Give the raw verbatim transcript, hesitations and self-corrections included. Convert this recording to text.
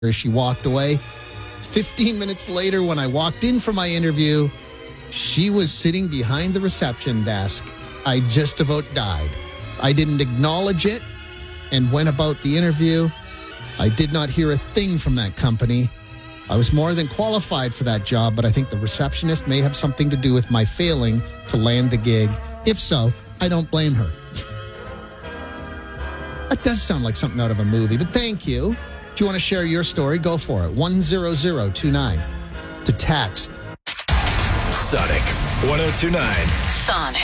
She walked away. fifteen minutes later, when I walked in for my interview, she was sitting behind the reception desk. I just about died. I didn't acknowledge it and went about the interview. I did not hear a thing from that company. I was more than qualified for that job, but I think the receptionist may have something to do with my failing to land the gig. If so, I don't blame her. That does sound like something out of a movie, but thank you. If you want to share your story, go for it. one zero zero two nine to text. Sonic one oh two nine. Sonic.